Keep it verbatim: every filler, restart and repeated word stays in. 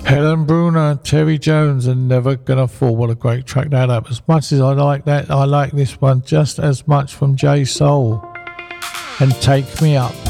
Helen Bruner, Terry Jones, and Never Gonna Fall. What a great track that up. As much as I like that, I like this one just as much from J Soul and Take Me Up.